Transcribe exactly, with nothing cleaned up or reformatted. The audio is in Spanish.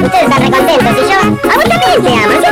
Ustedes están recontentos y yo... ¡A vos también te amo!